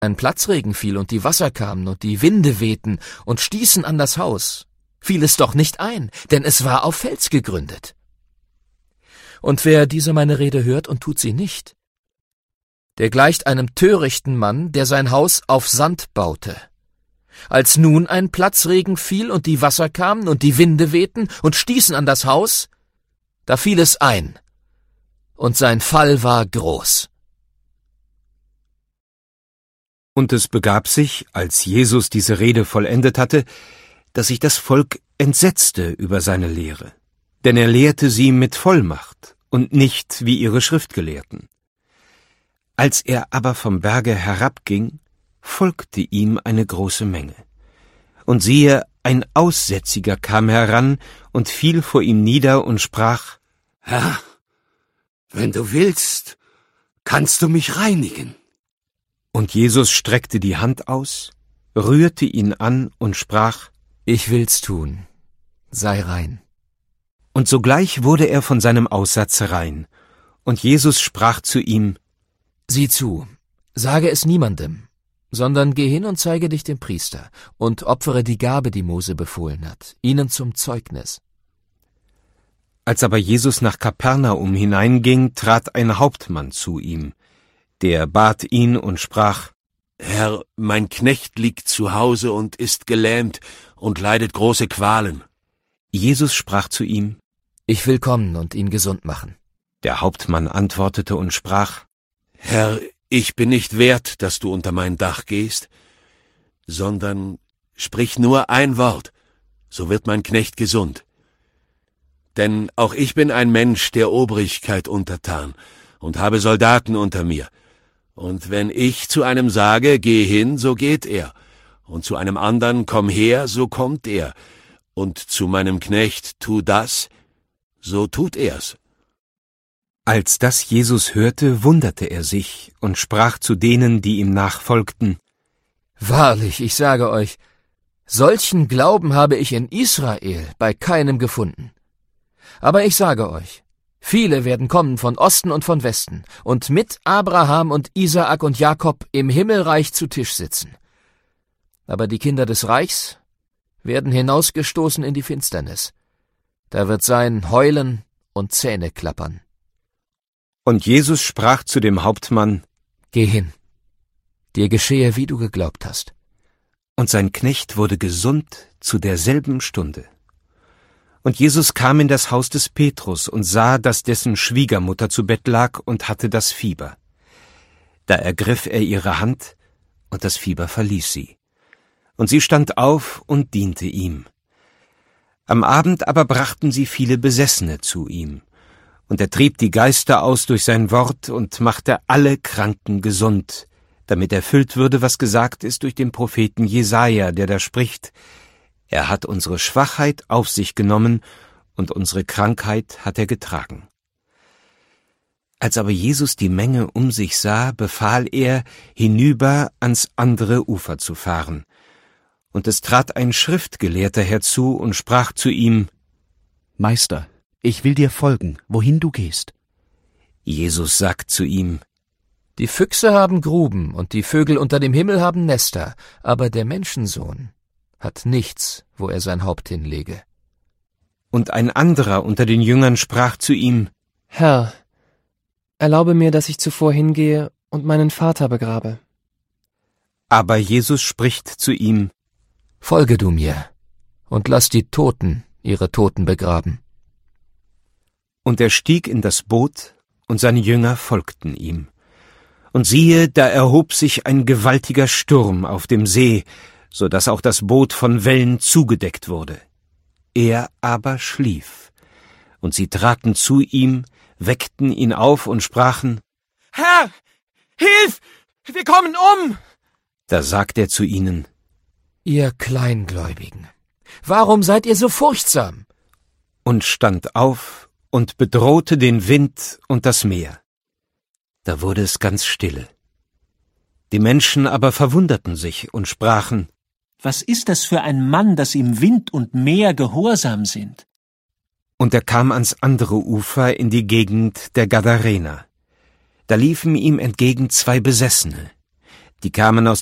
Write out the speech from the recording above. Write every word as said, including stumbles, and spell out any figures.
ein Platzregen fiel und die Wasser kamen und die Winde wehten und stießen an das Haus, fiel es doch nicht ein, denn es war auf Fels gegründet. Und wer diese meine Rede hört und tut sie nicht, der gleicht einem törichten Mann, der sein Haus auf Sand baute. Als nun ein Platzregen fiel und die Wasser kamen und die Winde wehten und stießen an das Haus, da fiel es ein, und sein Fall war groß. Und es begab sich, als Jesus diese Rede vollendet hatte, dass sich das Volk entsetzte über seine Lehre. Denn er lehrte sie mit Vollmacht und nicht wie ihre Schriftgelehrten. Als er aber vom Berge herabging, folgte ihm eine große Menge. Und siehe, ein Aussätziger kam heran und fiel vor ihm nieder und sprach: Herr, wenn du willst, kannst du mich reinigen. Und Jesus streckte die Hand aus, rührte ihn an und sprach: Ich will's tun, sei rein. Und sogleich wurde er von seinem Aussatz rein. Und Jesus sprach zu ihm: Sieh zu, sage es niemandem, sondern geh hin und zeige dich dem Priester und opfere die Gabe, die Mose befohlen hat, ihnen zum Zeugnis. Als aber Jesus nach Kapernaum hineinging, trat ein Hauptmann zu ihm. Der bat ihn und sprach: Herr, mein Knecht liegt zu Hause und ist gelähmt und leidet große Qualen. Jesus sprach zu ihm: Ich will kommen und ihn gesund machen. Der Hauptmann antwortete und sprach: Herr, ich bin nicht wert, dass du unter mein Dach gehst, sondern sprich nur ein Wort, so wird mein Knecht gesund. Denn auch ich bin ein Mensch der Obrigkeit untertan und habe Soldaten unter mir. Und wenn ich zu einem sage, geh hin, so geht er, und zu einem anderen, komm her, so kommt er, und zu meinem Knecht, tu das, so tut er's. Als das Jesus hörte, wunderte er sich und sprach zu denen, die ihm nachfolgten: Wahrlich, ich sage euch, solchen Glauben habe ich in Israel bei keinem gefunden. Aber ich sage euch, viele werden kommen von Osten und von Westen und mit Abraham und Isaak und Jakob im Himmelreich zu Tisch sitzen. Aber die Kinder des Reichs werden hinausgestoßen in die Finsternis. Da wird sein Heulen und Zähneklappern. Und Jesus sprach zu dem Hauptmann: Geh hin, dir geschehe, wie du geglaubt hast. Und sein Knecht wurde gesund zu derselben Stunde. Und Jesus kam in das Haus des Petrus und sah, dass dessen Schwiegermutter zu Bett lag und hatte das Fieber. Da ergriff er ihre Hand, und das Fieber verließ sie. Und sie stand auf und diente ihm. Am Abend aber brachten sie viele Besessene zu ihm. Und er trieb die Geister aus durch sein Wort und machte alle Kranken gesund, damit erfüllt würde, was gesagt ist durch den Propheten Jesaja, der da spricht: Er hat unsere Schwachheit auf sich genommen und unsere Krankheit hat er getragen. Als aber Jesus die Menge um sich sah, befahl er, hinüber ans andere Ufer zu fahren. Und es trat ein Schriftgelehrter herzu und sprach zu ihm: Meister, ich will dir folgen, wohin du gehst. Jesus sagt zu ihm: Die Füchse haben Gruben und die Vögel unter dem Himmel haben Nester, aber der Menschensohn hat nichts, wo er sein Haupt hinlege. Und ein anderer unter den Jüngern sprach zu ihm: Herr, erlaube mir, dass ich zuvor hingehe und meinen Vater begrabe. Aber Jesus spricht zu ihm: Folge du mir und lass die Toten ihre Toten begraben. Und er stieg in das Boot, und seine Jünger folgten ihm. Und siehe, da erhob sich ein gewaltiger Sturm auf dem See, so dass auch das Boot von Wellen zugedeckt wurde. Er aber schlief. Und sie traten zu ihm, weckten ihn auf und sprachen: Herr, hilf! Wir kommen um! Da sagt er zu ihnen: Ihr Kleingläubigen, warum seid ihr so furchtsam? Und stand auf und bedrohte den Wind und das Meer. Da wurde es ganz stille. Die Menschen aber verwunderten sich und sprachen: Was ist das für ein Mann, dass ihm Wind und Meer gehorsam sind? Und er kam ans andere Ufer in die Gegend der Gadarener. Da liefen ihm entgegen zwei Besessene. Die kamen aus